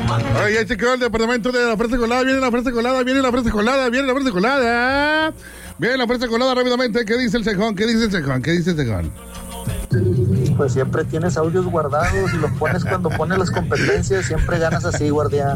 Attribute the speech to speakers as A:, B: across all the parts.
A: Ay, ya chequeó el departamento de la fresa colada. Viene la fresa colada, viene la fresa colada, viene la fresa colada. Viene la fresa colada rápidamente. ¿Qué dice el cejón? ¿Qué dice el cejón? ¿Qué dice el cejón?
B: Pues siempre tienes audios guardados y los pones cuando pones las competencias, siempre ganas así, guardián.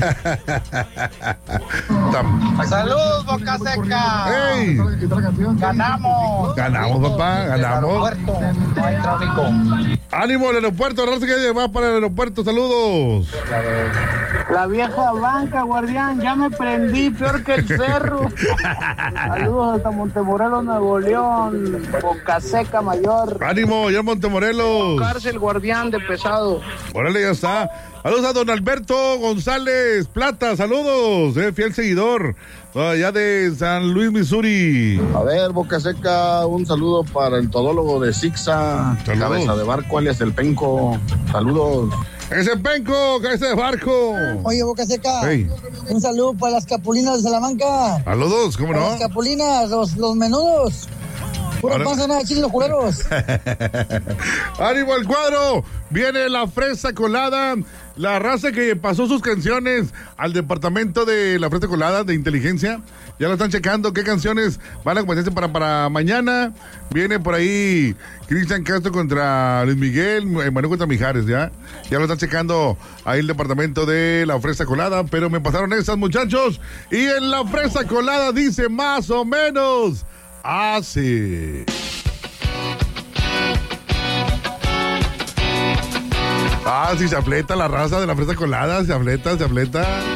C: ¡Saludos, Boca Seca!
A: ¡Ey!
C: ¡Ganamos!
A: Ganamos, papá, ganamos.
C: No hay tráfico.
A: ¡Ánimo, el aeropuerto! ¡Raza que va para el aeropuerto! ¡Saludos!
D: La vieja banca, guardián, ya me prendí, peor que el cerro. Saludos hasta Montemorelos, Nuevo León, Boca Seca Mayor.
A: ¡Ánimo, ya Montemorelos!
D: Cárcel, guardián de pesado.
A: Órale, ya está. Saludos a don Alberto González Plata, saludos, fiel seguidor, allá de San Luis, Missouri.
E: A ver, Boca Seca, un saludo para el todólogo de Sixa,
A: Saludos.
E: cabeza de barco, alias el Penco. Saludos.
A: ¡Ese penco, cabeza de barco!
F: Oye, Boca Seca,
A: Hey.
F: un saludo para las capulinas de Salamanca.
A: Saludos, ¿cómo no?
F: Las capulinas, los menudos. Puro
A: Ahora-
F: panza, nada, chiles los culeros.
A: ¡Ánimo al cuadro! Viene la fresa colada. La raza que pasó sus canciones al departamento de la fresa colada de inteligencia. Ya lo están checando. ¿Qué canciones van a competencia para mañana? Viene por ahí Cristian Castro contra Luis Miguel, Manuel contra Mijares, ¿ya? Ya lo están checando ahí el departamento de la fresa colada. Pero me pasaron esas, muchachos. Y en la fresa colada dice más o menos así. Ah, sí, se afleta la raza de la fresa colada, se afleta.